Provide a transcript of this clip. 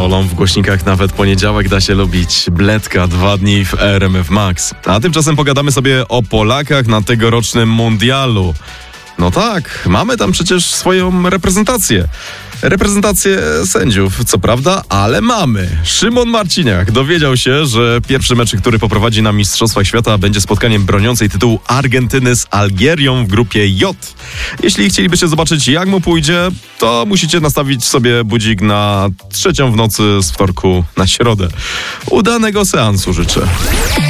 solą, w głośnikach nawet poniedziałek da się lubić. Bledka, 2 dni w RMF Max. A tymczasem pogadamy sobie o Polakach na tegorocznym mundialu. No tak, mamy tam przecież swoją reprezentację. Reprezentację sędziów, co prawda, ale mamy. Szymon Marciniak dowiedział się, że pierwszy mecz, który poprowadzi na Mistrzostwach Świata, będzie spotkaniem broniącej tytułu Argentyny z Algierią w grupie J. Jeśli chcielibyście zobaczyć, jak mu pójdzie, to musicie nastawić sobie budzik na 3:00 w nocy z wtorku na środę. Udanego seansu życzę.